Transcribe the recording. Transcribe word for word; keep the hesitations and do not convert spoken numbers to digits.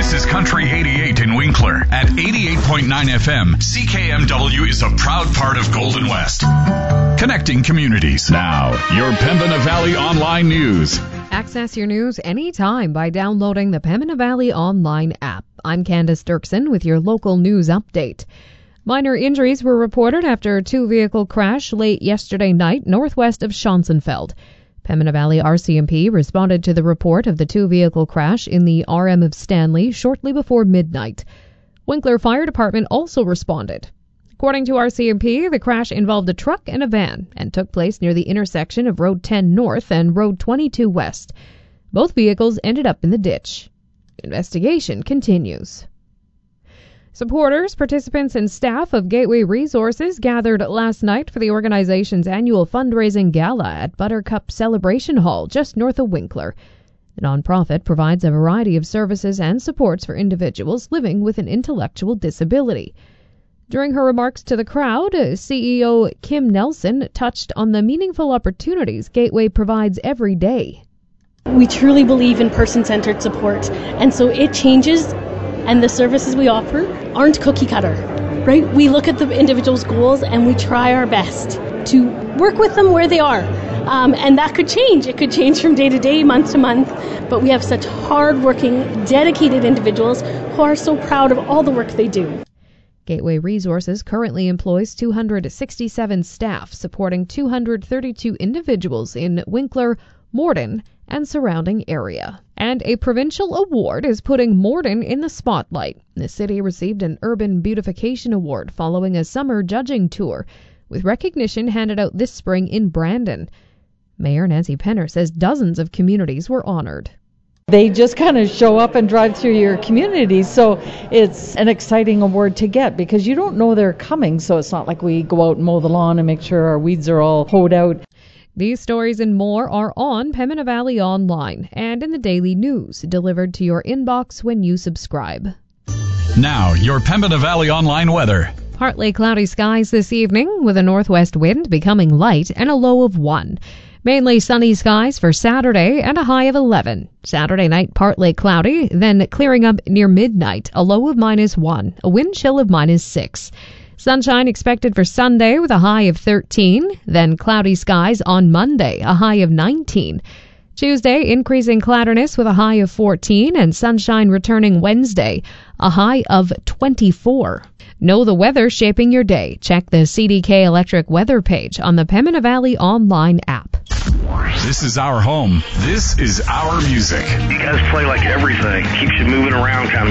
This is Country eighty-eight in Winkler. At eighty-eight point nine F M, C K M W is a proud part of Golden West. Connecting communities. Now, your Pembina Valley Online News. Access your news anytime by downloading the Pembina Valley Online app. I'm Candace Dirksen with your local news update. Minor injuries were reported after a two-vehicle crash late yesterday night northwest of Schonzenfeld. Pembina Valley R C M P responded to the report of the two-vehicle crash in the R M of Stanley shortly before midnight. Winkler Fire Department also responded. According to R C M P, the crash involved a truck and a van and took place near the intersection of Road ten North and Road twenty-two West. Both vehicles ended up in the ditch. Investigation continues. Supporters, participants, and staff of Gateway Resources gathered last night for the organization's annual fundraising gala at Buttercup Celebration Hall just north of Winkler. The nonprofit provides a variety of services and supports for individuals living with an intellectual disability. During her remarks to the crowd, C E O Kim Nelson touched on the meaningful opportunities Gateway provides every day. We truly believe in person-centered support, and so it changes, and the services we offer aren't cookie cutter, right? We look at the individual's goals and we try our best to work with them where they are. Um, and that could change. It could change from day to day, month to month. But we have such hard-working, dedicated individuals who are so proud of all the work they do. Gateway Resources currently employs two hundred sixty-seven staff, supporting two hundred thirty-two individuals in Winkler, Morden, and surrounding area. And a provincial award is putting Morden in the spotlight. The city received an Urban Beautification Award following a summer judging tour, with recognition handed out this spring in Brandon. Mayor Nancy Penner says dozens of communities were honored. They just kind of show up and drive through your community, so it's an exciting award to get because you don't know they're coming, so it's not like we go out and mow the lawn and make sure our weeds are all hoed out. These stories and more are on Pembina Valley Online and in the daily news, delivered to your inbox when you subscribe. Now, your Pembina Valley Online weather. Partly cloudy skies this evening, with a northwest wind becoming light and a low of one. Mainly sunny skies for Saturday and a high of eleven. Saturday night partly cloudy, then clearing up near midnight, a low of minus one, a wind chill of minus six. Sunshine expected for Sunday with a high of thirteen, then cloudy skies on Monday, a high of nineteen. Tuesday, increasing cloudiness with a high of fourteen, and sunshine returning Wednesday, a high of twenty-four. Know the weather shaping your day. Check the C D K Electric weather page on the Pembina Valley Online app. This is our home. This is our music. You guys play like everything. Keeps you moving around kind of